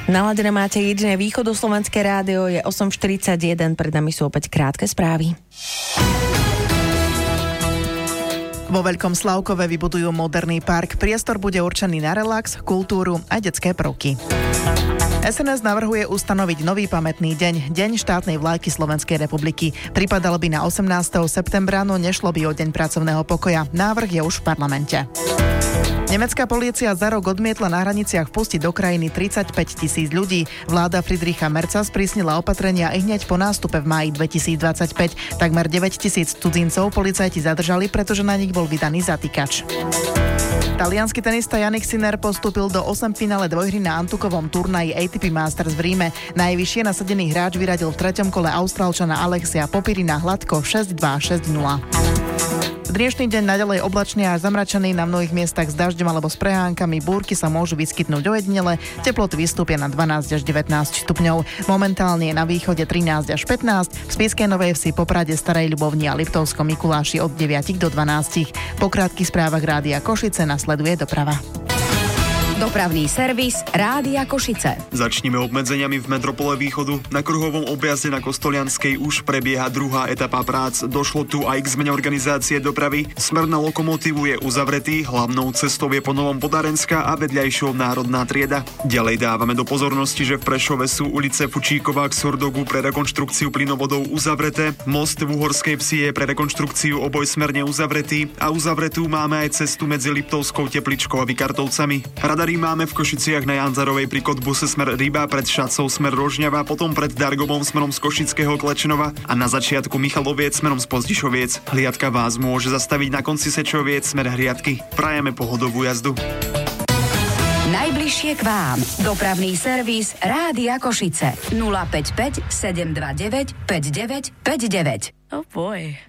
Naladené máte jediné východoslovenské rádio, je 8:41, pred nami sú opäť krátke správy. Vo Veľkom Slavkove vybudujú moderný park. Priestor bude určený na relax, kultúru a detské prvky. SNS navrhuje ustanoviť nový pamätný deň, Deň štátnej vlajky Slovenskej republiky. Pripadal by na 18. septembra, no nešlo by o deň pracovného pokoja. Návrh je už v parlamente. Nemecká polícia za rok odmietla na hraniciach pustiť do krajiny 35 000 ľudí. Vláda Friedricha Merza sprísnila opatrenia i hneď po nástupe v máji 2025. Takmer 9 000 cudzincov policajti zadržali, pretože na nich bol vydaný zatýkač. Taliansky tenista Jannik Sinner postúpil do 8 finále dvojhry na antukovom turnaji ATP Masters v Ríme. Najvyššie nasadený hráč vyradil v 3. kole Austrálčana Alexia Popirina hladko 6-2, 6-0. Dnešný deň naďalej oblačný a zamračený, na mnohých miestach s dažďom alebo s prehánkami, búrky sa môžu vyskytnúť ojedinele, teploty vystúpia na 12 až 19 stupňov. Momentálne je na východe 13 až 15, v Spišskej Novej Vsi, Poprade, Starej Ľubovni a Liptovskom Mikuláši od 9 do 12. Po krátkych správach Rádia Košice nasleduje doprava. Dopravný servis Rádia Košice. Začnime obmedzeniami v metropole Východu. Na kruhovom objazde na Kostolianskej už prebieha druhá etapa prác. Došlo tu aj k zmene organizácie dopravy. Smer na lokomotívu je uzavretý, hlavnou cestou je po Novom Podárenská a vedľajšou Národná trieda. Ďalej dávame do pozornosti, že v Prešove sú ulice Fučíková k Surdogu pre rekonštrukciu plynovodov uzavreté. Most v Uhorskej Vsi je pre rekonštrukciu obojsmerne uzavretý a uzavretú máme aj cestu medzi Liptovskou Tepličkou a Vikartovcami. Máme v Košiciach na Janzarovej pri Kodbuse smer Ryba, pred Šacou smer Rožňava, potom pred Dargovom smerom z Košického Klečnova a na začiatku Michaloviec smerom z Pozdišoviec. Hliadka vás môže zastaviť na konci Sečoviec smer Hriadky. Prajeme pohodovú jazdu. Najbližšie k vám. Dopravný servis Rádia Košice. 055 729 5959. Oh boy.